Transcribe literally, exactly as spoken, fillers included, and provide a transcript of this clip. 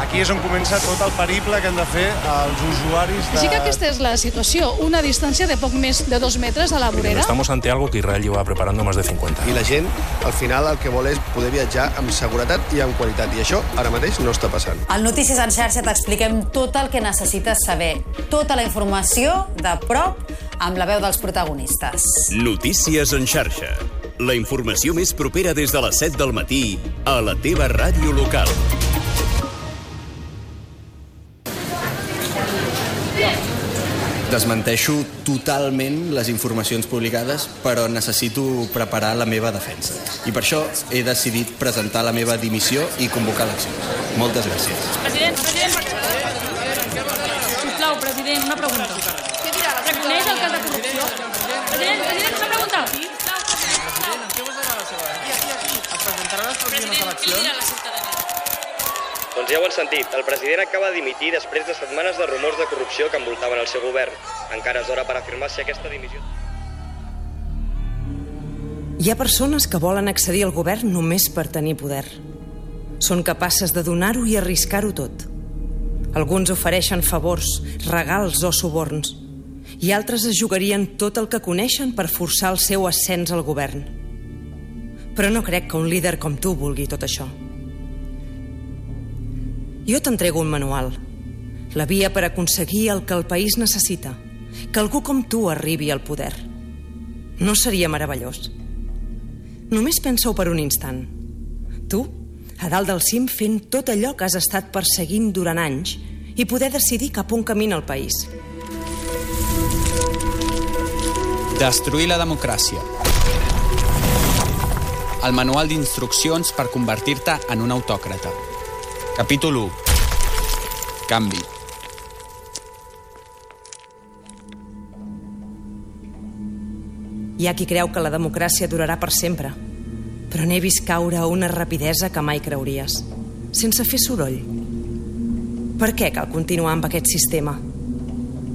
Aquí és on comença tot el periple que han de fer els usuaris de... Sí que aquesta és la situació, una distància de poc més de dos metres a la vorera. Estamos ante algo que Israel lleva preparando más de cincuenta. I la gent, al final, el que vol és poder viatjar amb seguretat i amb qualitat. I això, ara mateix, no està passant. Al Notícies en xarxa t'expliquem tot el que necessites saber. Tota la informació de prop amb la veu dels protagonistes. Notícies en xarxa. La informació més propera des de les set del matí a la teva ràdio local. Desmenteixo totalment les informacions publicades, però necessito preparar la meva defensa. I per això he decidit presentar la meva dimissió i convocar eleccions. Moltes gràcies. President, president. Sisplau, president, una pregunta. Reconeix el cas de corrupció? President, president, una pregunta. President, què vos agrada la seva? Aquí, aquí, aquí. Es presentarà les pròximes eleccions? Doncs ja ho han sentit. El president acaba de dimitir després de setmanes de rumors de corrupció que envoltaven el seu govern. Encara és hora per afirmar si aquesta dimissió... Hi ha persones que volen accedir al govern només per tenir poder. Són capaces de donar-ho i arriscar-ho tot. Alguns ofereixen favors, regals o suborns, i altres es jugarien tot el que coneixen per forçar el seu ascens al govern. Però no crec que un líder com tu vulgui tot això. Jo t'entrego un manual, la via per aconseguir el que el país necessita, que algú com tu arribi al poder. No seria meravellós? Només pensa-ho per un instant. Tu, a dalt del cim, fent tot allò que has estat perseguint durant anys i poder decidir cap on camina el país. Destruir la democràcia. El manual d'instruccions per convertir-te en un autòcrata. Capítol u. Canvi. Hi ha qui creu que la democràcia durarà per sempre, però n'he vist caure a una rapidesa que mai creuries, sense fer soroll. Per què cal continuar amb aquest sistema?